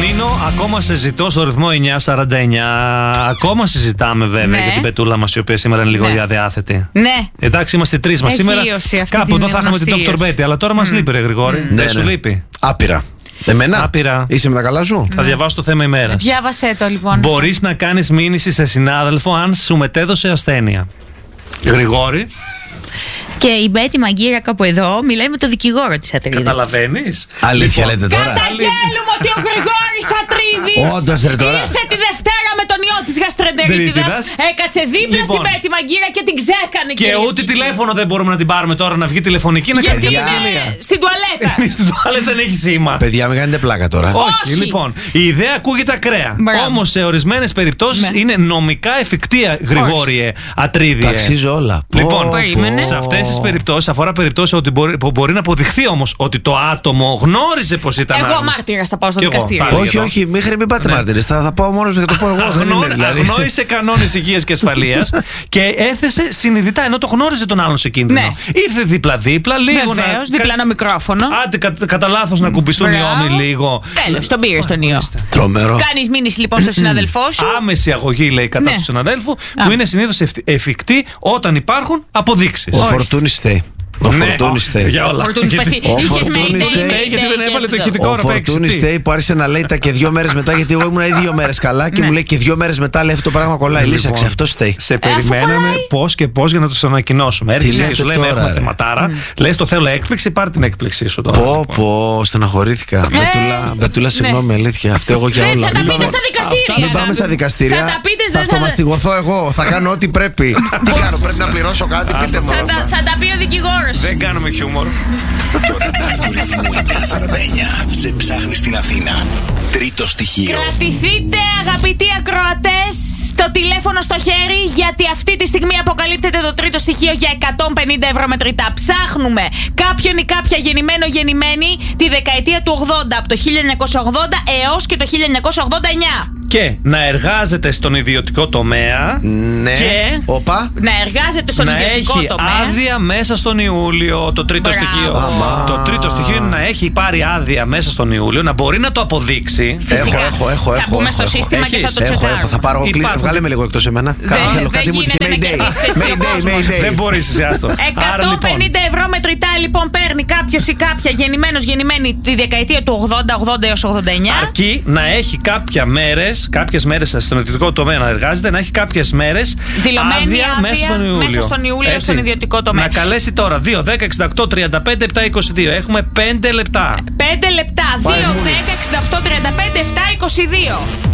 Νίνο, ακόμα σε ζητώ στο ρυθμό 949. Ακόμα συζητάμε βέβαια για την πετούλα μας, η οποία σήμερα είναι λίγο αδιάθετη. Ναι. Εντάξει, είμαστε τρεις μας σήμερα. Κάπου εδώ θα είχαμε την Dr. Betty, αλλά τώρα μας λείπει, ρε Γρηγόρη. Δεν σου λείπει? Άπειρα. Εμένα. Άπειρα. Είσαι με τα καλά σου? Θα διαβάσω το θέμα ημέρας. Διάβασέ το λοιπόν. Μπορείς να κάνεις μήνυση σε συνάδελφο αν σου μετέδωσε ασθένεια. Γρηγόρη. Και η Μπέτη Μαγκύρα κάπου εδώ μιλάει με το δικηγόρο της Ατρίδη. Καταλαβαίνεις? Αλήθεια λέτε τώρα? Καταγγέλουμε ότι ο Γρηγόρης Ατρίδης Όντως ρε τώρα. ήρθε τη Δευτέρα με τον ιό της γαστρεντερίτιδας, έκατσε δίπλα στην Μπέτη Μαγκύρα και την ξέκανε. Και ούτε τηλέφωνο δεν μπορούμε να την πάρουμε τώρα να βγει τηλεφωνική να κάνει καταγγελία. Στην τουαλέτα. Στην τουαλέτα δεν έχει σήμα. Παιδιά, μην κάνετε πλάκα τώρα. Όχι. Λοιπόν, η ιδέα ακούγεται ακραία. Όμως σε ορισμένες περιπτώσεις είναι νομικά εφικτή, Γρηγόριε Ατρίδη. Τα αξίζω όλα. Λοιπόν, σε αυτές τις περιπτώσεις, αφορά περιπτώσεις που μπορεί να αποδειχθεί όμως ότι το άτομο γνώριζε πως ήταν εγώ μάρτυρας θα πάω στο δικαστήριο. Όχι, μην πάτε μάρτυρες. Θα πάω μόνος και θα το πω εγώ. Αγνόησε κανόνες υγείας και ασφαλείας και έθεσε συνειδητά, ενώ το γνώριζε τον άλλον σε κίνδυνο. Ήρθε δίπλα-δίπλα, λίγο. Βεβαίως, διπλανό μικρόφωνο. Άντε, κατά λάθος να κουμπιστούν οι ώμοι λίγο. Τέλος, τον πήρε στον ιό. Τρομερό. Κάνεις μήνυση λοιπόν στον συναδελφό σου. Άμεση αγωγή, λέει, κατά του συναδέλφου, που είναι συνήθως εφικτή όταν υπάρχουν αποδείξεις. Ο Φορτούνης φταίει. Ο Φορτούνης φταίει. Για όλα. Ο Φορτούνης φταίει που άρχισε να λέει τα και 2 μέρες μετά, γιατί εγώ ήμουν ήδη 2 μέρες καλά και μου λέει και 2 μέρες μετά λέει αυτό το πράγμα κολλάει. Λύσαξε, αυτό φταίει. Σε περιμέναμε πώς και πώς για να το ανακοινώσουμε. Έρχεσαι και σου λέμε έχουμε θεματάρα. Λες το θέλω έκπληξη, πάρ' την έκπληξή σου τώρα. Πω, στεναχωρήθηκα. Μπετούλα, συγγνώμη, αλήθεια. Αυτό εγώ για όλα. Θα τα πείτε στα δικαστήρια. Μην πάμε στα δικαστήρια. Θα αυτομαστιγωθώ εγώ. Θα κάνω ό,τι πρέπει. Τι κάνω, πρέπει να πληρώσω κάτι, πείτε μου. Θα τα πει ο δικηγόρος. Δεν κάνουμε χιούμορ. Το ραντάρ του ρυθμού 949 σε ψάχνει στην Αθήνα. Τρίτο στοιχείο. Κρατηθείτε, αγαπητοί ακροατές, το τηλέφωνο στο χέρι, γιατί αυτή τη στιγμή αποκαλύπτεται το τρίτο στοιχείο για 150 ευρώ μετρητά. Ψάχνουμε κάποιον ή κάποια γεννημένη τη δεκαετία του 80, από το 1980 έως και το 1989. Και να εργάζεται στον ιδιωτικό τομέα. Ναι. Και να εργάζεται στον ιδιωτικό τομέα. Να έχει άδεια μέσα στον Ιούλιο. Το τρίτο στοιχείο. Το τρίτο στοιχείο είναι να έχει πάρει άδεια μέσα στον Ιούλιο, να μπορεί να το αποδείξει. Φυσικά. Έχω. Θα μπούμε στο σύστημα και θα το τσεκάρουμε. Θα πάρω κλείσει. Βγάλε με λίγο εκτός εμένα. Δεν γίνεται να κερδίσεις εσύ ο κόσμος. Δεν μπορείς εσύ άστο. 150 ευρώ μετρητά λοιπόν παίρνει κάποιος ή κάποια γεννημένη τη δεκαετία του 80 έως 89. Αρκεί να έχει κάποιες μέρες στον ιδιωτικό τομέα να εργάζεται, να έχει κάποιες μέρες άδεια μέσα στον Ιούλιο στον ιδιωτικό τομέα. Να καλέσει τώρα 2, 10, 68, 35, 7, 22. Έχουμε 5 λεπτά. 5 λεπτά. 2, 10, 68, 35, 7, 22.